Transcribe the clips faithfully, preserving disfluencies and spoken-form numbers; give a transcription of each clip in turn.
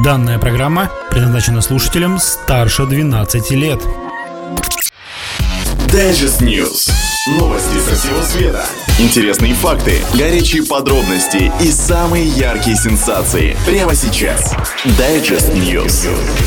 Данная программа предназначена слушателям старше двенадцати лет. Digest News. Новости со всего света. Интересные факты, горячие подробности и самые яркие сенсации. Прямо сейчас. Digest News.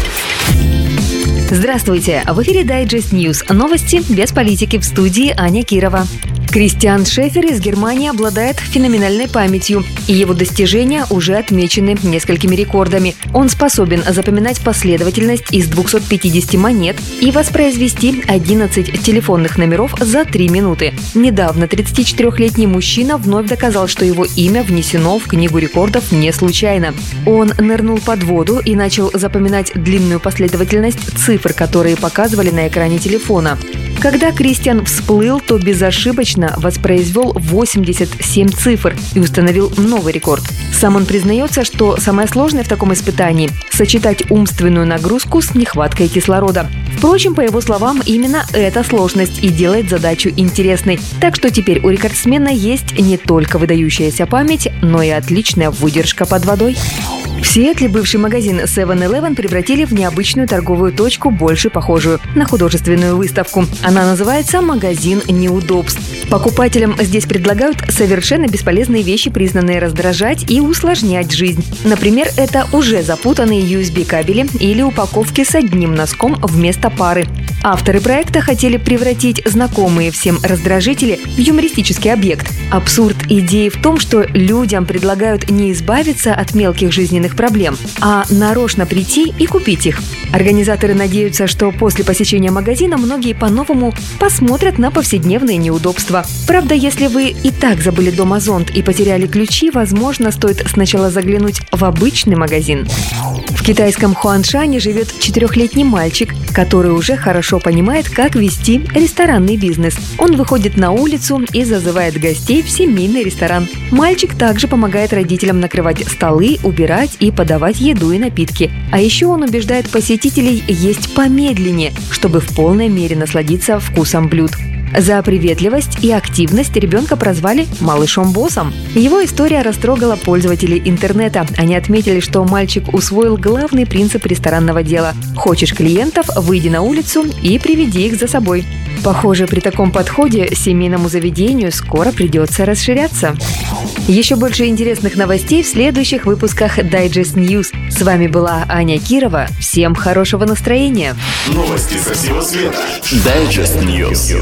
Здравствуйте! В эфире Digest News. Новости без политики, в студии Аня Кирова. Кристиан Шефер из Германии обладает феноменальной памятью, и его достижения уже отмечены несколькими рекордами. Он способен запоминать последовательность из двухсот пятидесяти монет и воспроизвести одиннадцать телефонных номеров за три минуты. Недавно тридцатичетырёхлетний мужчина вновь доказал, что его имя внесено в Книгу рекордов не случайно. Он нырнул под воду и начал запоминать длинную последовательность цифр, которые показывали на экране телефона. Когда Кристиан всплыл, то безошибочно воспроизвел восемьдесят семь цифр и установил новый рекорд. Сам он признается, что самое сложное в таком испытании – сочетать умственную нагрузку с нехваткой кислорода. Впрочем, по его словам, именно эта сложность и делает задачу интересной. Так что теперь у рекордсмена есть не только выдающаяся память, но и отличная выдержка под водой. В Сиэтле бывший магазин севен-Элевен превратили в необычную торговую точку, больше похожую на художественную выставку. Она называется «Магазин неудобств». Покупателям здесь предлагают совершенно бесполезные вещи, признанные раздражать и усложнять жизнь. Например, это уже запутанные ю эс би-кабели или упаковки с одним носком вместо пары. Авторы проекта хотели превратить знакомые всем раздражители в юмористический объект. Абсурд идеи в том, что людям предлагают не избавиться от мелких жизненных проблем, а нарочно прийти и купить их. Организаторы надеются, что после посещения магазина многие по-новому посмотрят на повседневные неудобства. Правда, если вы и так забыли дома зонт и потеряли ключи, возможно, стоит сначала заглянуть в обычный магазин. В китайском Хуаншане живет четырехлетний мальчик, который уже хорошо понимает, как вести ресторанный бизнес. Он выходит на улицу и зазывает гостей в семейный ресторан. Мальчик также помогает родителям накрывать столы, убирать и подавать еду и напитки. А еще он убеждает посетителей есть помедленнее, чтобы в полной мере насладиться вкусом блюд. За приветливость и активность ребенка прозвали «малышом-боссом». Его история растрогала пользователей интернета. Они отметили, что мальчик усвоил главный принцип ресторанного дела. Хочешь клиентов – выйди на улицу и приведи их за собой. Похоже, при таком подходе семейному заведению скоро придется расширяться. Еще больше интересных новостей в следующих выпусках Digest News. С вами была Аня Кирова. Всем хорошего настроения. Новости со всего света. Digest News.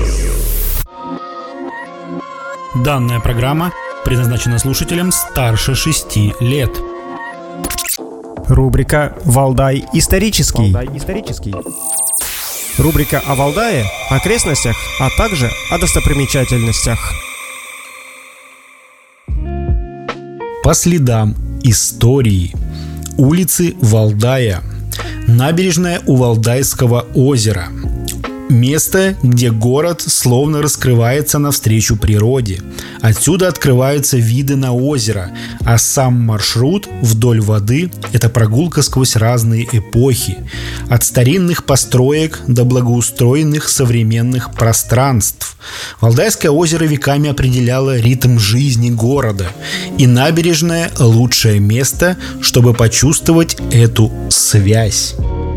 Данная программа предназначена слушателям старше шести лет. Рубрика «Валдай исторический». Валдай исторический. Рубрика о Валдае, окрестностях, а также о достопримечательностях. По следам истории. Улицы Валдая. Набережная у Валдайского озера. Место, где город словно раскрывается навстречу природе. Отсюда открываются виды на озеро, а сам маршрут вдоль воды – это прогулка сквозь разные эпохи. От старинных построек до благоустроенных современных пространств. Валдайское озеро веками определяло ритм жизни города. И набережная – лучшее место, чтобы почувствовать эту связь.